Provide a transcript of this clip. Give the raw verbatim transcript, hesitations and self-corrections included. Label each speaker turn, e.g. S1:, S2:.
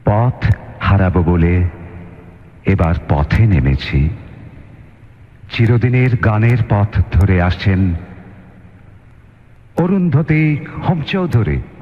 S1: পথ হারাবো বলে এবার পথে নেমেছি। চিরদিনের গানের পথ ধরে আসছেন অরুন্ধতী হোমচৌধুরী।